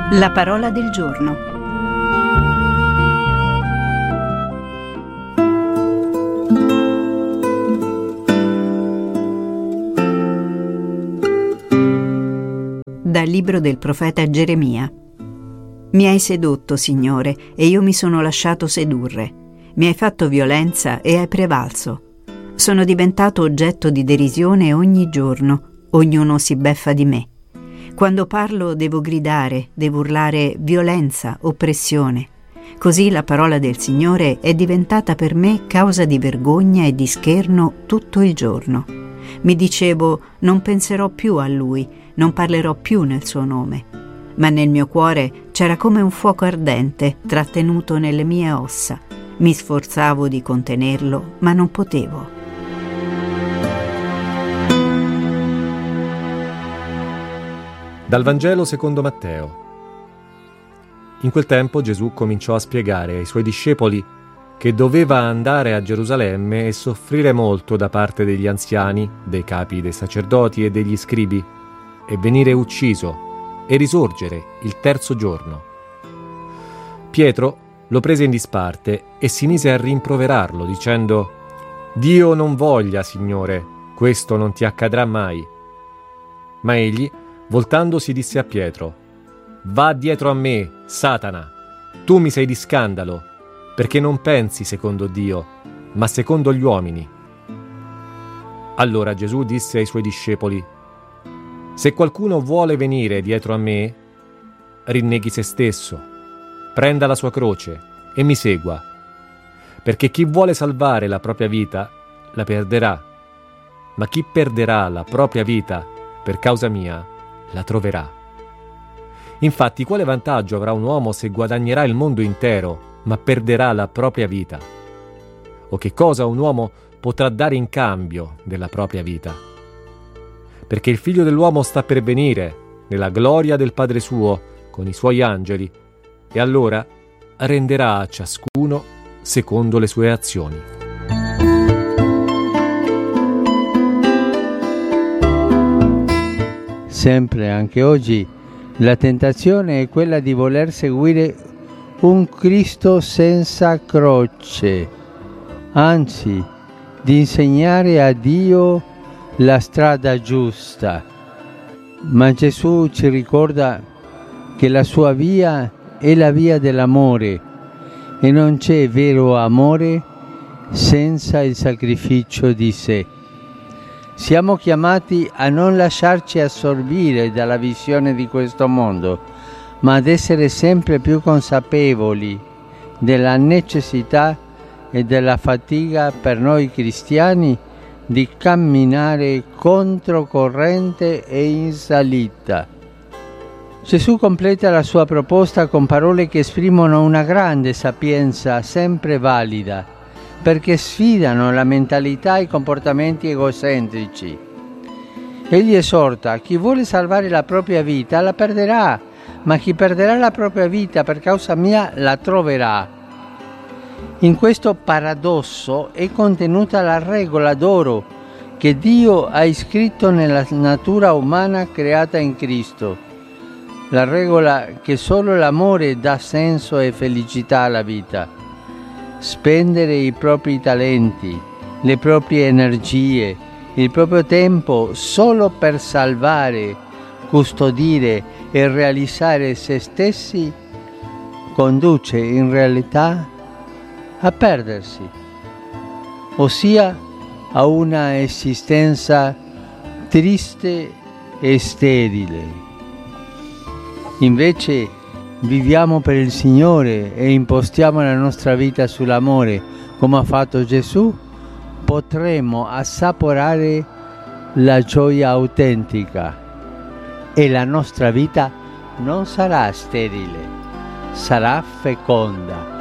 La parola del giorno. Dal libro del profeta Geremia. Mi hai sedotto, Signore, e io mi sono lasciato sedurre. Mi hai fatto violenza e hai prevalso. Sono diventato oggetto di derisione ogni giorno. Ognuno si beffa di me. Quando parlo devo gridare, devo urlare violenza, oppressione. Così la parola del Signore è diventata per me causa di vergogna e di scherno tutto il giorno. Mi dicevo, non penserò più a Lui, non parlerò più nel suo nome. Ma nel mio cuore c'era come un fuoco ardente trattenuto nelle mie ossa. Mi sforzavo di contenerlo, ma non potevo. Dal Vangelo secondo Matteo. In quel tempo Gesù cominciò a spiegare ai suoi discepoli che doveva andare a Gerusalemme e soffrire molto da parte degli anziani, dei capi dei sacerdoti e degli scribi, e venire ucciso e risorgere il terzo giorno. Pietro lo prese in disparte e si mise a rimproverarlo, dicendo: «Dio non voglia, Signore, questo non ti accadrà mai». Ma egli, voltandosi, disse a Pietro: «Va dietro a me, Satana! Tu mi sei di scandalo, perché non pensi secondo Dio, ma secondo gli uomini». Allora Gesù disse ai suoi discepoli: «Se qualcuno vuole venire dietro a me, rinneghi se stesso, prenda la sua croce e mi segua, perché chi vuole salvare la propria vita la perderà, ma chi perderà la propria vita per causa mia la troverà. Infatti, quale vantaggio avrà un uomo se guadagnerà il mondo intero, ma perderà la propria vita? O che cosa un uomo potrà dare in cambio della propria vita? Perché il Figlio dell'uomo sta per venire nella gloria del Padre suo con i suoi angeli, e allora renderà a ciascuno secondo le sue azioni». Sempre, anche oggi, la tentazione è quella di voler seguire un Cristo senza croce, anzi, di insegnare a Dio la strada giusta. Ma Gesù ci ricorda che la sua via è la via dell'amore e non c'è vero amore senza il sacrificio di sé. Siamo chiamati a non lasciarci assorbire dalla visione di questo mondo, ma ad essere sempre più consapevoli della necessità e della fatica per noi cristiani di camminare controcorrente e in salita. Gesù completa la sua proposta con parole che esprimono una grande sapienza sempre valida, perché sfidano la mentalità e i comportamenti egocentrici. Egli esorta: chi vuole salvare la propria vita la perderà, ma chi perderà la propria vita per causa mia la troverà. In questo paradosso è contenuta la regola d'oro che Dio ha iscritto nella natura umana creata in Cristo, la regola che solo l'amore dà senso e felicità alla vita. Spendere i propri talenti, le proprie energie, il proprio tempo solo per salvare, custodire e realizzare se stessi conduce in realtà a perdersi, ossia a una esistenza triste e sterile. Invece viviamo per il Signore e impostiamo la nostra vita sull'amore, come ha fatto Gesù, potremo assaporare la gioia autentica e la nostra vita non sarà sterile, sarà feconda.